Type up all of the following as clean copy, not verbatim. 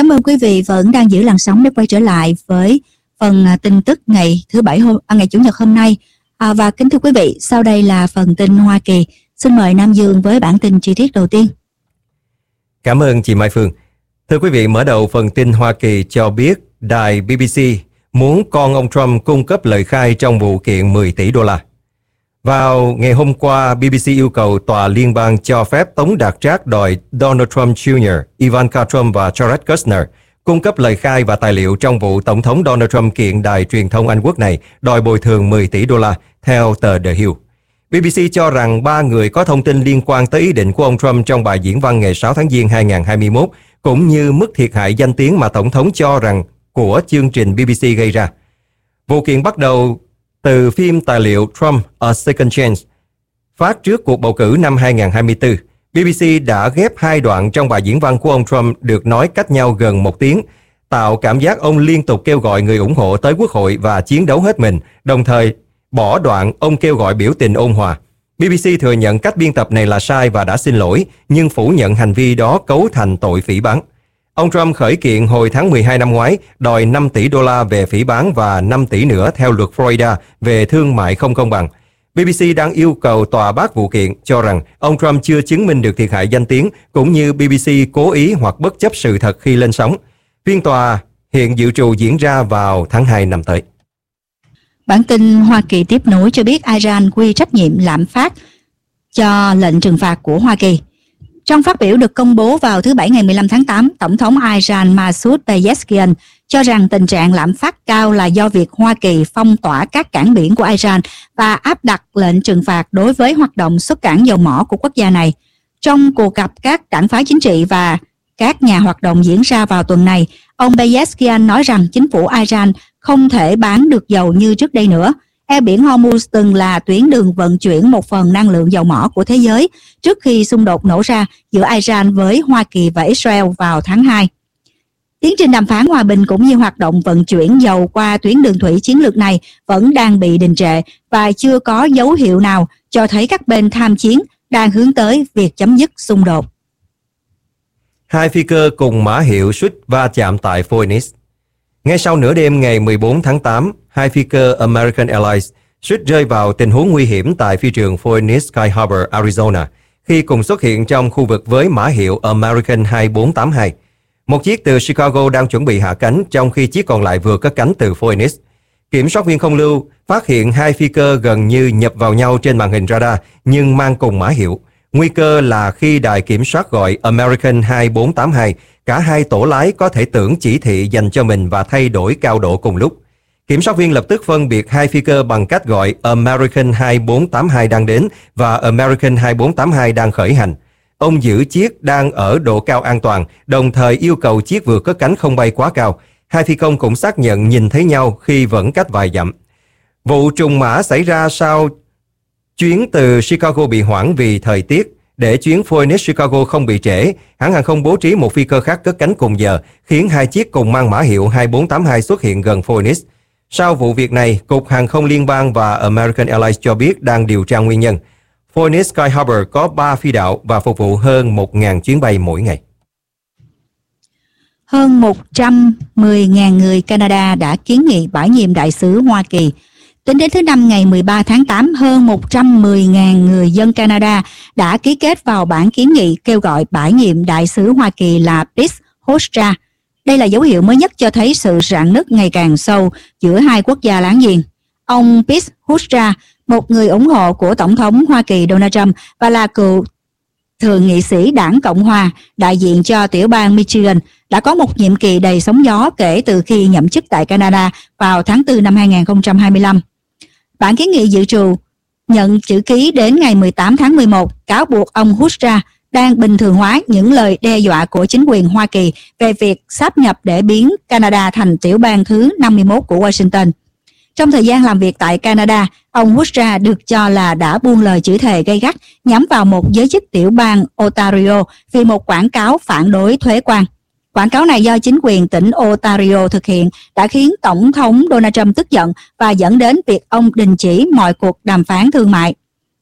Cảm ơn quý vị vẫn đang giữ làn sóng để quay trở lại với phần tin tức ngày ngày Chủ nhật hôm nay. Và kính thưa quý vị, sau đây là phần tin Hoa Kỳ. Xin mời Nam Dương với bản tin chi tiết đầu tiên. Cảm ơn chị Mai Phương. Thưa quý vị, mở đầu phần tin Hoa Kỳ cho biết đài BBC muốn con ông Trump cung cấp lời khai trong vụ kiện 10 tỷ đô la. Vào ngày hôm qua, BBC yêu cầu tòa liên bang cho phép Tống Đạt Trác đòi Donald Trump Jr., Ivanka Trump và Jared Kushner cung cấp lời khai và tài liệu trong vụ Tổng thống Donald Trump kiện đài truyền thông Anh Quốc này đòi bồi thường 10 tỷ đô la, theo tờ The Hill. BBC cho rằng 3 người có thông tin liên quan tới ý định của ông Trump trong bài diễn văn ngày 6 tháng Giêng 2021, cũng như mức thiệt hại danh tiếng mà Tổng thống cho rằng của chương trình BBC gây ra. Vụ kiện bắt đầu từ phim tài liệu Trump A Second Chance, phát trước cuộc bầu cử năm 2024. BBC đã ghép 2 đoạn trong bài diễn văn của ông Trump được nói cách nhau gần 1 tiếng, tạo cảm giác ông liên tục kêu gọi người ủng hộ tới Quốc hội và chiến đấu hết mình, đồng thời bỏ đoạn ông kêu gọi biểu tình ôn hòa. BBC thừa nhận cách biên tập này là sai và đã xin lỗi, nhưng phủ nhận hành vi đó cấu thành tội phỉ báng. Ông Trump khởi kiện hồi tháng 12 năm ngoái, đòi 5 tỷ đô la về phỉ báng và 5 tỷ nữa theo luật Florida về thương mại không công bằng. BBC đang yêu cầu tòa bác vụ kiện, cho rằng ông Trump chưa chứng minh được thiệt hại danh tiếng, cũng như BBC cố ý hoặc bất chấp sự thật khi lên sóng. Phiên tòa hiện dự trù diễn ra vào tháng 2 năm tới. Bản tin Hoa Kỳ tiếp nối cho biết Iran quy trách nhiệm lạm phát cho lệnh trừng phạt của Hoa Kỳ. Trong phát biểu được công bố vào thứ Bảy ngày 15 tháng 8, Tổng thống Iran Masoud Pezeshkian cho rằng tình trạng lạm phát cao là do việc Hoa Kỳ phong tỏa các cảng biển của Iran và áp đặt lệnh trừng phạt đối với hoạt động xuất cảng dầu mỏ của quốc gia này. Trong cuộc gặp các đảng phái chính trị và các nhà hoạt động diễn ra vào tuần này, ông Pezeshkian nói rằng chính phủ Iran không thể bán được dầu như trước đây nữa. Eo biển Hormuz từng là tuyến đường vận chuyển một phần năng lượng dầu mỏ của thế giới trước khi xung đột nổ ra giữa Iran với Hoa Kỳ và Israel vào tháng 2. Tiến trình đàm phán hòa bình cũng như hoạt động vận chuyển dầu qua tuyến đường thủy chiến lược này vẫn đang bị đình trệ và chưa có dấu hiệu nào cho thấy các bên tham chiến đang hướng tới việc chấm dứt xung đột. 2 phi cơ cùng mã hiệu suýt va chạm tại Phoenix. Ngay sau nửa đêm ngày 14 tháng 8, 2 phi cơ American Airlines suýt rơi vào tình huống nguy hiểm tại phi trường Phoenix Sky Harbor, Arizona, khi cùng xuất hiện trong khu vực với mã hiệu American 2482. Một chiếc từ Chicago đang chuẩn bị hạ cánh, trong khi chiếc còn lại vừa cất cánh từ Phoenix. Kiểm soát viên không lưu phát hiện 2 phi cơ gần như nhập vào nhau trên màn hình radar, nhưng mang cùng mã hiệu. Nguy cơ là khi đài kiểm soát gọi American 2482, cả hai tổ lái có thể tưởng chỉ thị dành cho mình và thay đổi cao độ cùng lúc. Kiểm soát viên lập tức phân biệt 2 phi cơ bằng cách gọi American 2482 đang đến và American 2482 đang khởi hành. Ông giữ chiếc đang ở độ cao an toàn, đồng thời yêu cầu chiếc vừa cất cánh không bay quá cao. 2 phi công cũng xác nhận nhìn thấy nhau khi vẫn cách vài dặm. Vụ trùng mã xảy ra sau chuyến từ Chicago bị hoãn vì thời tiết. Để chuyến Phoenix-Chicago không bị trễ, hãng hàng không bố trí một phi cơ khác cất cánh cùng giờ, khiến 2 chiếc cùng mang mã hiệu 2482 xuất hiện gần Phoenix. Sau vụ việc này, Cục Hàng không Liên bang và American Airlines cho biết đang điều tra nguyên nhân. Phoenix Sky Harbor có 3 phi đạo và phục vụ hơn 1.000 chuyến bay mỗi ngày. Hơn 110.000 người Canada đã kiến nghị bãi nhiệm đại sứ Hoa Kỳ. Tính đến thứ Năm ngày 13 tháng 8, hơn 110.000 người dân Canada đã ký kết vào bản kiến nghị kêu gọi bãi nhiệm đại sứ Hoa Kỳ là Pete Hoekstra. Đây là dấu hiệu mới nhất cho thấy sự rạn nứt ngày càng sâu giữa hai quốc gia láng giềng. Ông Pete Hoekstra, một người ủng hộ của Tổng thống Hoa Kỳ Donald Trump và là cựu thượng nghị sĩ đảng Cộng hòa đại diện cho tiểu bang Michigan, đã có một nhiệm kỳ đầy sóng gió kể từ khi nhậm chức tại Canada vào tháng 4 năm 2025. Bản kiến nghị dự trù nhận chữ ký đến ngày 18 tháng 11 cáo buộc ông Hoekstra đang bình thường hóa những lời đe dọa của chính quyền Hoa Kỳ về việc sáp nhập để biến Canada thành tiểu bang thứ 51 của Washington. Trong thời gian làm việc tại Canada, ông Hoekstra được cho là đã buông lời chửi thề gay gắt nhắm vào một giới chức tiểu bang Ontario vì một quảng cáo phản đối thuế quan. Quảng cáo này do chính quyền tỉnh Ontario thực hiện đã khiến Tổng thống Donald Trump tức giận và dẫn đến việc ông đình chỉ mọi cuộc đàm phán thương mại.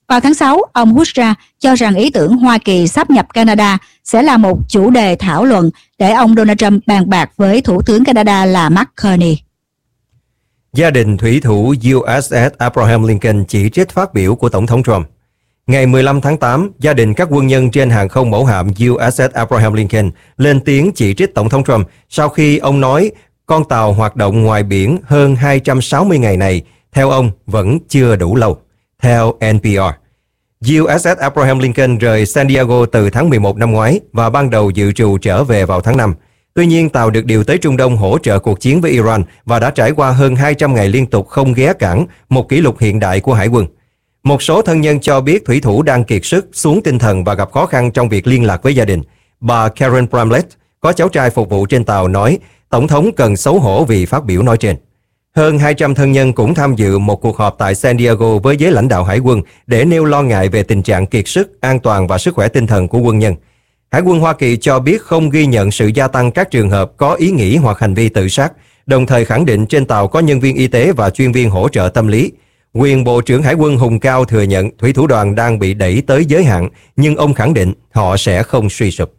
Vào tháng 6, ông Husra cho rằng ý tưởng Hoa Kỳ sáp nhập Canada sẽ là một chủ đề thảo luận để ông Donald Trump bàn bạc với Thủ tướng Canada là Mark Carney. Gia đình thủy thủ USS Abraham Lincoln chỉ trích phát biểu của Tổng thống Trump. Ngày 15 tháng 8, gia đình các quân nhân trên hàng không mẫu hạm USS Abraham Lincoln lên tiếng chỉ trích Tổng thống Trump sau khi ông nói con tàu hoạt động ngoài biển hơn 260 ngày này, theo ông, vẫn chưa đủ lâu. Theo NPR, USS Abraham Lincoln rời San Diego từ tháng 11 năm ngoái và ban đầu dự trù trở về vào tháng 5. Tuy nhiên, tàu được điều tới Trung Đông hỗ trợ cuộc chiến với Iran và đã trải qua hơn 200 ngày liên tục không ghé cảng, một kỷ lục hiện đại của Hải quân. Một số thân nhân cho biết thủy thủ đang kiệt sức, xuống tinh thần và gặp khó khăn trong việc liên lạc với gia đình. Bà Karen Bramlett, có cháu trai phục vụ trên tàu, nói Tổng thống cần xấu hổ vì phát biểu nói trên. Hơn 200 thân nhân cũng tham dự một cuộc họp tại San Diego với giới lãnh đạo Hải quân để nêu lo ngại về tình trạng kiệt sức, an toàn và sức khỏe tinh thần của quân nhân. Hải quân Hoa Kỳ cho biết không ghi nhận sự gia tăng các trường hợp có ý nghĩ hoặc hành vi tự sát, đồng thời khẳng định trên tàu có nhân viên y tế và chuyên viên hỗ trợ tâm lý. Quyền Bộ trưởng Hải quân Hùng Cao thừa nhận thủy thủ đoàn đang bị đẩy tới giới hạn, nhưng ông khẳng định họ sẽ không suy sụp.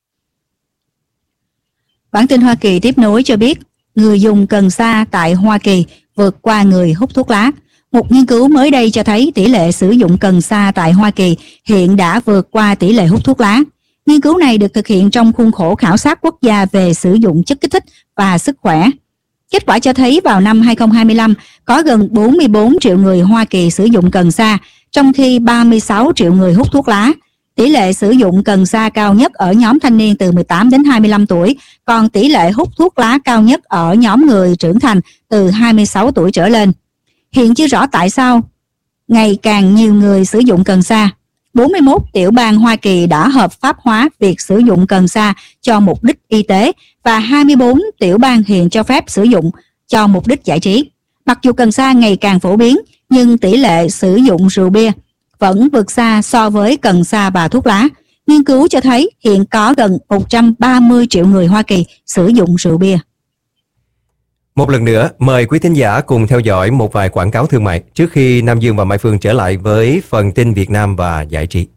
Bản tin Hoa Kỳ tiếp nối cho biết, người dùng cần sa tại Hoa Kỳ vượt qua người hút thuốc lá. Một nghiên cứu mới đây cho thấy tỷ lệ sử dụng cần sa tại Hoa Kỳ hiện đã vượt qua tỷ lệ hút thuốc lá. Nghiên cứu này được thực hiện trong khuôn khổ khảo sát quốc gia về sử dụng chất kích thích và sức khỏe. Kết quả cho thấy vào năm 2025, có gần 44 triệu người Hoa Kỳ sử dụng cần sa, trong khi 36 triệu người hút thuốc lá. Tỷ lệ sử dụng cần sa cao nhất ở nhóm thanh niên từ 18 đến 25 tuổi, còn tỷ lệ hút thuốc lá cao nhất ở nhóm người trưởng thành từ 26 tuổi trở lên. Hiện chưa rõ tại sao ngày càng nhiều người sử dụng cần sa. 41 tiểu bang Hoa Kỳ đã hợp pháp hóa việc sử dụng cần sa cho mục đích y tế và 24 tiểu bang hiện cho phép sử dụng cho mục đích giải trí. Mặc dù cần sa ngày càng phổ biến, nhưng tỷ lệ sử dụng rượu bia vẫn vượt xa so với cần sa và thuốc lá. Nghiên cứu cho thấy hiện có gần 130 triệu người Hoa Kỳ sử dụng rượu bia. Một lần nữa, mời quý thính giả cùng theo dõi một vài quảng cáo thương mại trước khi Nam Dương và Mai Phương trở lại với phần tin Việt Nam và giải trí.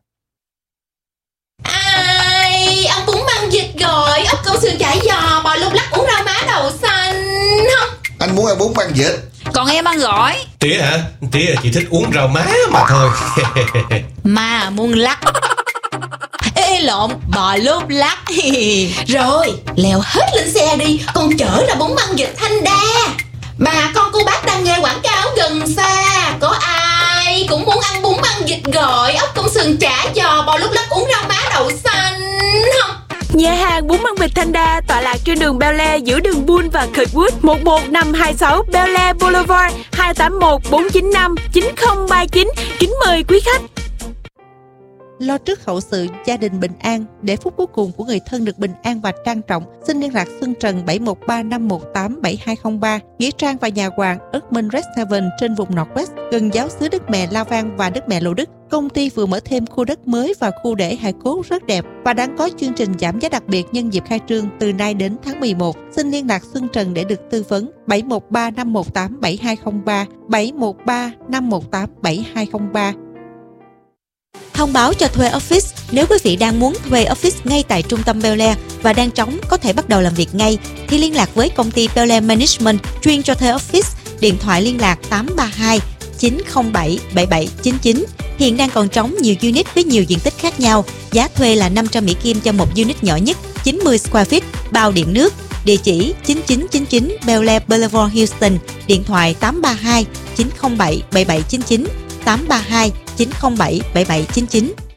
Ai, ông bún măng vịt rồi, ốc câu sườn chả giò, bò lục lắc, uống rau má đậu xanh không? Anh muốn ăn bún măng vịt. Còn em ăn gỏi. Tía hả? Tía chỉ thích uống rau má mà thôi. Mà muốn lắc. Ê lộn, bò lốp lắc. Rồi, leo hết lên xe đi, con chở ra bún măng vịt Thanh Đa. Bà con cô bác đang nghe quảng cáo gần xa. Có ai cũng muốn ăn bún măng vịt gọi, ốc công sườn chả giò, bò lốp lắc, uống rau má đậu xanh không? Nhà hàng bún măng vịt Thanh Đa tọa lạc trên đường Bel Air giữa đường Bull và Kirkwood, 11526 Bel Air Boulevard, 281 495 9039. Kính mời quý khách. Lo trước hậu sự, gia đình bình an, để phút cuối cùng của người thân được bình an và trang trọng, xin liên lạc Xuân Trần 713-518-7203, nghĩa trang và nhà hoàng Erdman Red Seven trên vùng Northwest, gần giáo xứ Đức Mẹ La Vang và Đức Mẹ Lộ Đức. Công ty vừa mở thêm khu đất mới và khu để hài cốt rất đẹp và đang có chương trình giảm giá đặc biệt nhân dịp khai trương từ nay đến tháng 11. Xin liên lạc Xuân Trần để được tư vấn. 713-518-7203, 713-518-7203. Thông báo cho thuê office. Nếu quý vị đang muốn thuê office ngay tại trung tâm Bel Air và đang trống có thể bắt đầu làm việc ngay, thì liên lạc với công ty Bel Air Management chuyên cho thuê office. Điện thoại liên lạc 832 907 7799. Hiện đang còn trống nhiều unit với nhiều diện tích khác nhau. Giá thuê là 500 Mỹ Kim cho một unit nhỏ nhất, 90 square feet, bao điện nước. Địa chỉ 9999 Bel Air Boulevard, Houston. Điện thoại 832 907 7799, 832 907 7799.